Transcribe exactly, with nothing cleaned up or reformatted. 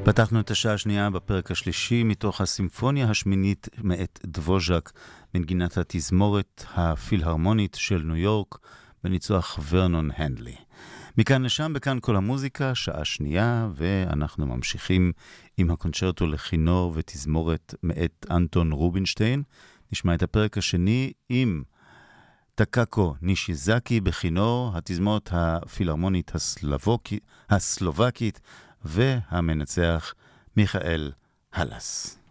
פתחנו את השעה השנייה בפרק השלישי מתוך הסימפוניה השמינית מאת דבוז'ק, מנגינת התזמורת הפילהרמונית של ניו יורק, בניצוח ורנון הנדלי. מכאן לשם, בכאן כל המוזיקה, שעה שנייה, ואנחנו ממשיכים עם הקונצ'רטו לכינור ותזמורת מאת אנטון רובינשטיין. נשמע את הפרק השני עם טקאקו נישיזקי בכינור, התזמורת הפילהרמונית הסלובקית, הסלובקית, והמנצח מיכאל הלס.